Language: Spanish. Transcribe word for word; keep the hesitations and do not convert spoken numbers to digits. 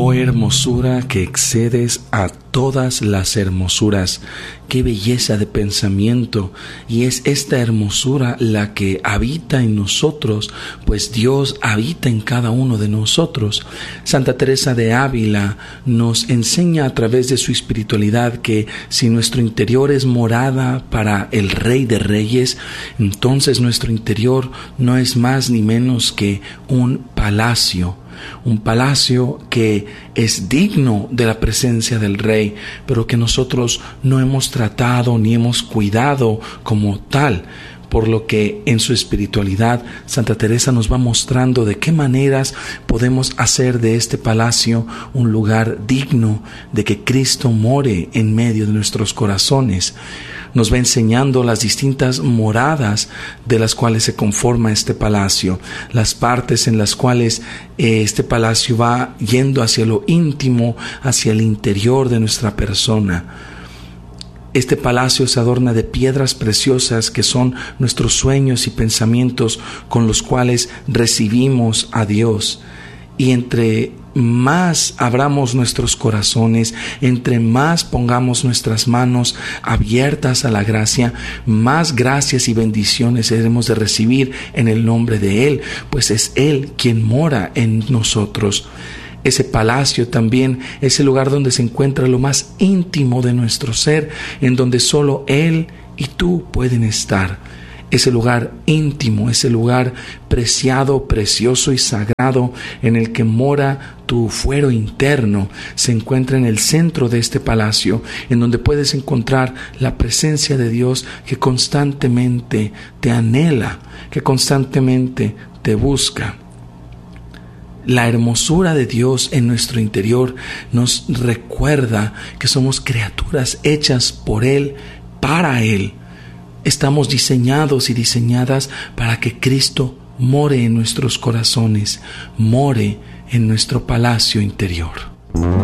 Oh hermosura que excedes a todas las hermosuras, qué belleza de pensamiento, y es esta hermosura la que habita en nosotros, pues Dios habita en cada uno de nosotros. Santa Teresa de Ávila nos enseña a través de su espiritualidad que si nuestro interior es morada para el Rey de Reyes, entonces nuestro interior no es más ni menos que un palacio. Un palacio que es digno de la presencia del Rey, pero que nosotros no hemos tratado ni hemos cuidado como tal. Por lo que en su espiritualidad Santa Teresa nos va mostrando de qué maneras podemos hacer de este palacio un lugar digno de que Cristo more en medio de nuestros corazones. Nos va enseñando las distintas moradas de las cuales se conforma este palacio, las partes en las cuales eh, este palacio va yendo hacia lo íntimo, hacia el interior de nuestra persona. Este palacio se adorna de piedras preciosas que son nuestros sueños y pensamientos con los cuales recibimos a Dios. Y entre más abramos nuestros corazones, entre más pongamos nuestras manos abiertas a la gracia, más gracias y bendiciones hemos de recibir en el nombre de Él, pues es Él quien mora en nosotros. Ese palacio también es el lugar donde se encuentra lo más íntimo de nuestro ser, en donde solo Él y tú pueden estar. Ese lugar íntimo, ese lugar preciado, precioso y sagrado en el que mora tu fuero interno, se encuentra en el centro de este palacio, en donde puedes encontrar la presencia de Dios que constantemente te anhela, que constantemente te busca. La hermosura de Dios en nuestro interior nos recuerda que somos criaturas hechas por Él, para Él. Estamos diseñados y diseñadas para que Cristo more en nuestros corazones, more en nuestro palacio interior.